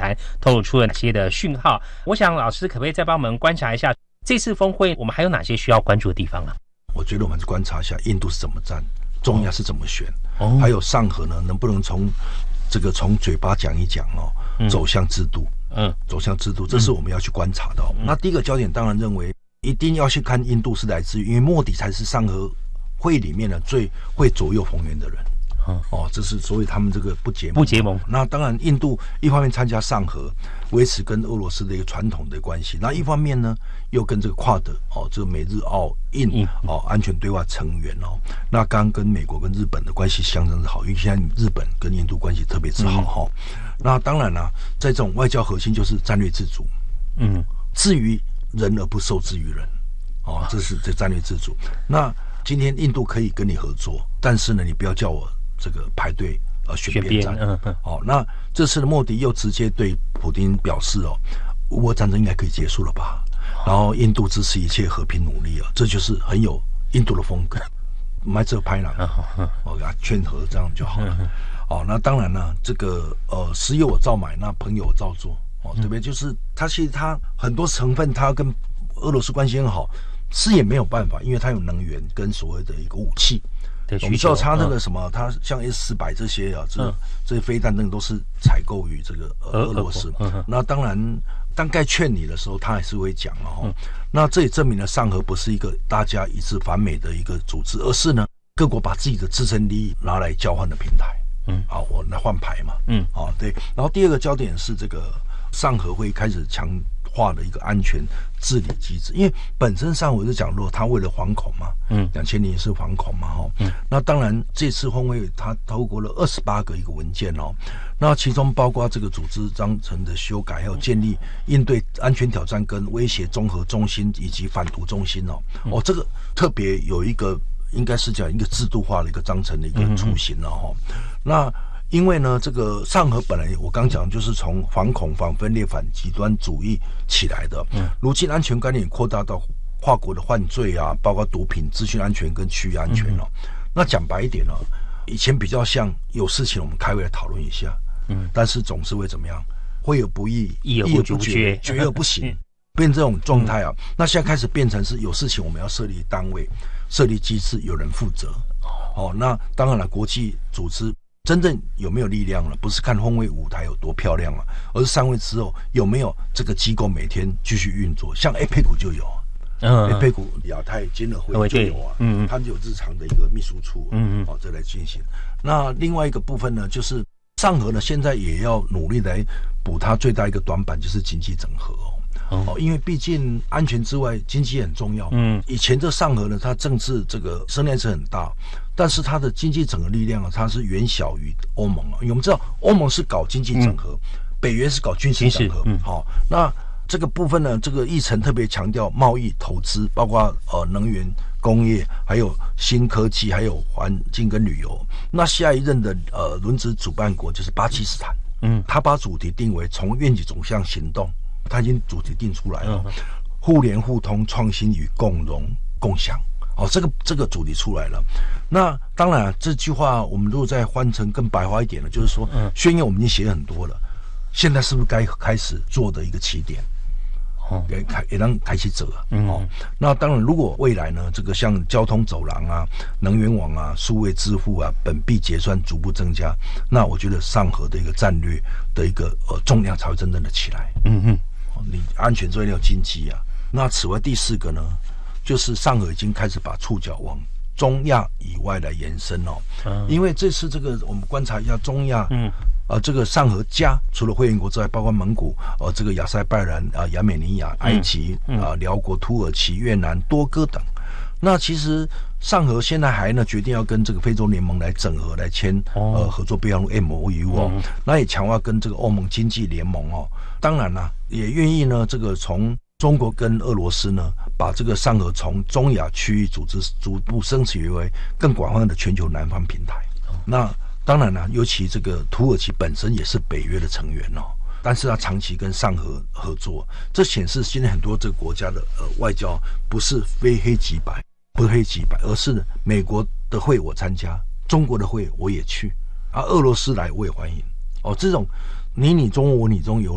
谈透露出了哪些的讯号？我想老师可不可以再帮我们观察一下这次峰会，我们还有哪些需要关注的地方啊？ 我觉得我们观察一下印度是怎么站，中亚是怎么选，还有上合呢，能不能从嘴巴讲一讲走向制度，走向制度，这是我们要去观察的。那第一个焦点当然认为一定要去看印度是来自于，因为莫迪才是上合会里面呢最会左右逢源的人。这是所以他们这个不结盟。那当然，印度一方面参加上合，维持跟俄罗斯的一个传统的关系；那一方面呢，又跟这个跨的这个美日澳印安全对话成员那刚跟美国跟日本的关系相当的好，因为现在日本跟印度关系特别之好那当然啦，在这种外交核心就是战略自主，至于人而不受制于人这是这战略自主。那今天印度可以跟你合作，但是呢，你不要叫我这个排队选边站。那这次的莫迪又直接对普丁表示乌俄战争应该可以结束了吧？然后印度支持一切和平努力这就是很有印度的风格，买这拍了，给他劝和这样就好了。那当然了，这个石油我照买，那朋友我照做对不对？就是其实他很多成分，他跟俄罗斯关系很好，是也没有办法，因为他有能源跟所谓的一个武器。我们知道他那个什么，他像 S-400这些这些飞弹等都是采购于这个俄罗斯。那当然，当该劝你的时候，他还是会讲那这也证明了上合不是一个大家一致反美的一个组织，而是呢各国把自己的自身利益拿来交换的平台。我来换牌嘛。对。然后第二个焦点是这个上合会开始强化的一个安全治理机制，因为本身上我就讲过，他为了惶恐嘛，2000年是惶恐嘛那当然这次峰会他透过了28个一个文件那其中包括这个组织章程的修改，还有建立应对安全挑战跟威胁综合中心以及反毒中心这个特别有一个应该是讲一个制度化的一个章程的一个雏形那因为呢，这个上合本来我刚讲就是从反恐、反分裂、反极端主义起来的，如今安全概念扩大到跨国的犯罪包括毒品、资讯安全跟区域安全那讲白一点以前比较像有事情我们开会来讨论一下，但是总是会怎么样？会有不义， 议而不决， 决而不行，变这种状态那现在开始变成是有事情我们要设立单位、设立机制，有人负责。那当然了，国际组织真正有没有力量了？不是看峰会舞台有多漂亮而是上位之后有没有这个机构每天继续运作。像 APEC 就有APEC 亚太经合会就有他们有日常的一个秘书处这来进行。那另外一个部分呢，就是上合呢现在也要努力来补它最大一个短板，就是经济整合因为毕竟安全之外经济也很重要以前这上合呢，它政治这个声量是很大，但是它的经济整合力量它是远小于欧盟因为我们知道欧盟是搞经济整合，北约是搞军事整合那这个部分呢，这个议程特别强调贸易投资，包括能源、工业，还有新科技，还有环境跟旅游。那下一任的轮值主办国就是巴基斯坦他把主题定为从愿景走向行动，他已经主题定出来了互联互通、创新与共荣共享这个主题出来了。那当然这句话我们如果再换成更白话一点呢，就是说宣言我们已经写很多了，现在是不是该开始做的一个起点也让开启者那当然如果未来呢，这个像交通走廊能源网数位支付本币结算逐步增加，那我觉得上合的一个战略的一个重量才会真正的起来你安全之外要有经济那此外第四个呢，就是上合已经开始把触角往中亚以外来延伸因为这次这个我们观察一下中亚这个上合加除了会员国之外，包括蒙古这个亚塞拜然亚美尼亚、埃及辽国、土耳其、越南、多哥等。那其实上合现在还呢决定要跟这个非洲联盟来整合，来签合作备忘录 MOU 那也强化跟这个欧盟经济联盟当然啦，也愿意呢这个从中国跟俄罗斯呢把这个上合从中亚区域组织逐步升级为更广泛的全球南方平台。那当然啦，尤其这个土耳其本身也是北约的成员但是他长期跟上合合作，这显示现在很多这个国家的外交不是非黑即白，不是黑即白，而是美国的会我参加，中国的会我也去，俄罗斯来我也欢迎这种你中我你中有